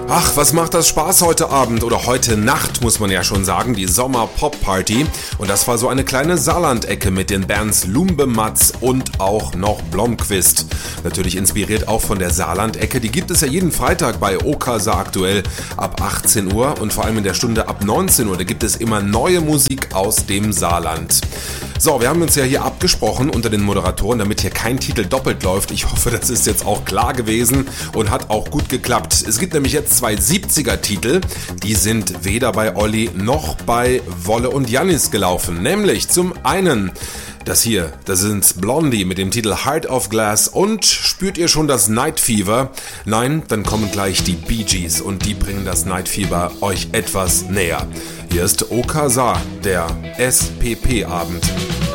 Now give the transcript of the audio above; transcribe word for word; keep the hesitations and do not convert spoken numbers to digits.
Ach, was macht das Spaß heute Abend oder heute Nacht, muss man ja schon sagen, die Sommer-Pop-Party. Und das war so eine kleine Saarland-Ecke mit den Bands Lumbematz und auch noch Blomqvist. Natürlich inspiriert auch von der Saarland-Ecke. Die gibt es ja jeden Freitag bei Okasa aktuell ab achtzehn Uhr und vor allem in der Stunde ab neunzehn Uhr. Da gibt es immer neue Musik aus dem Saarland. So, wir haben uns ja hier abgesprochen unter den Moderatoren, damit hier kein Titel doppelt läuft. Ich hoffe, das ist jetzt auch klar gewesen und hat auch gut geklappt. Es gibt nämlich jetzt zwei siebziger-Titel, die sind weder bei Olli noch bei Wolle und Jannis gelaufen. Nämlich zum einen das hier, das sind Blondie mit dem Titel Heart of Glass und spürt ihr schon das Night Fever? Nein, dann kommen gleich die Bee Gees und die bringen das Night Fever euch etwas näher. Hier ist Okasa, der S P P-Abend.